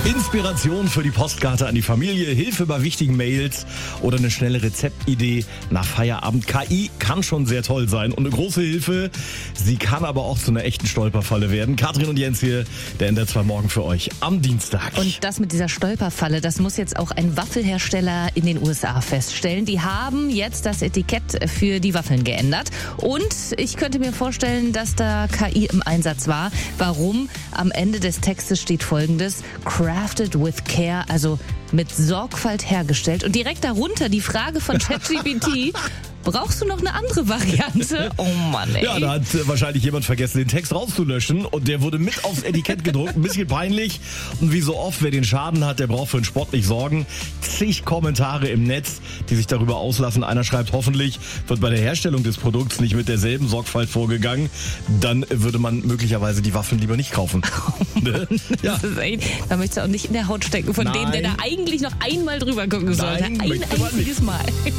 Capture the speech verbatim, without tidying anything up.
Inspiration für die Postkarte an die Familie, Hilfe bei wichtigen Mails oder eine schnelle Rezeptidee nach Feierabend. K I kann schon sehr toll sein und eine große Hilfe. Sie kann aber auch zu einer echten Stolperfalle werden. Katrin und Jens hier, der N D R zwei Morgen für euch am Dienstag. Und das mit dieser Stolperfalle, das muss jetzt auch ein Waffelhersteller in den U S A feststellen. Die haben jetzt das Etikett für die Waffeln geändert. Und ich könnte mir vorstellen, dass da K I im Einsatz war. Warum? Am Ende des Textes steht Folgendes: Crafted with care, also mit Sorgfalt hergestellt. Und direkt darunter die Frage von ChatGPT: Brauchst du noch eine andere Variante? Oh Mann, ey. Ja, da hat äh, wahrscheinlich jemand vergessen, den Text rauszulöschen und der wurde mit aufs Etikett gedruckt. Ein bisschen peinlich. Und wie so oft, wer den Schaden hat, der braucht für den Sport nicht sorgen. Zig Kommentare im Netz, die sich darüber auslassen. Einer schreibt, hoffentlich wird bei der Herstellung des Produkts nicht mit derselben Sorgfalt vorgegangen. Dann würde man möglicherweise die Waffen lieber nicht kaufen. Ne? Ja. Das ist echt, da möchtest du auch nicht in der Haut stecken von Nein. dem, der da eigentlich noch einmal drüber gucken sollte. Nein, Ein möchte man einziges Mal.